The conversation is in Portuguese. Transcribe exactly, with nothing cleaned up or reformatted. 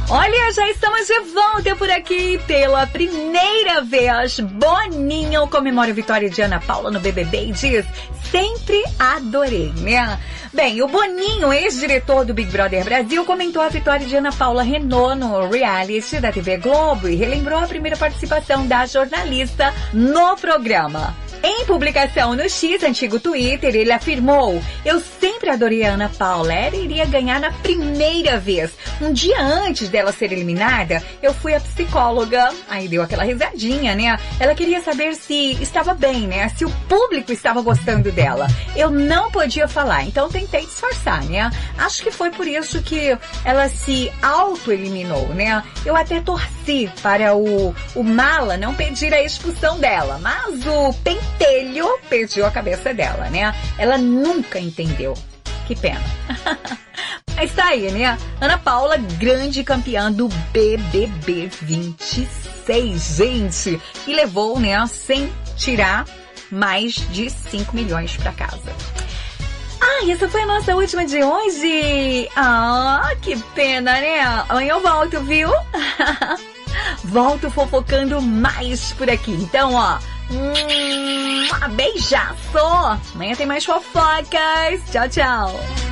Olha, já estamos de volta por aqui pela primeira vez. Boninho comemora a vitória de Ana Paula no B B B e diz: sempre adorei, né? Bem, o Boninho, ex-diretor do Big Brother Brasil, comentou a vitória de Ana Paula Renault no reality da T V Globo e relembrou a primeira participação da jornalista no programa. Em publicação no X, antigo Twitter, ele afirmou: eu sempre adorei a Ana Paula, ela iria ganhar na primeira vez. Um dia antes dela ser eliminada, eu fui à psicóloga, aí deu aquela risadinha, né? Ela queria saber se estava bem, né? Se o público estava gostando dela. Eu não podia falar, então tentei disfarçar, né? Acho que foi por isso que ela se auto-eliminou, né? Eu até torci para o, o Mala não pedir a expulsão dela, mas o Pentelho pediu a cabeça dela, né? Ela nunca entendeu. Que pena. Mas tá aí, né? Ana Paula, grande campeã do B B B vinte e seis, gente. E levou, né, sem tirar, mais de cinco milhões pra casa. Ah, essa foi a nossa última de hoje. Ah, que pena, né? Amanhã eu volto, viu? Volto fofocando mais por aqui. Então, ó, um beijaço. Amanhã tem mais fofocas. Tchau, tchau.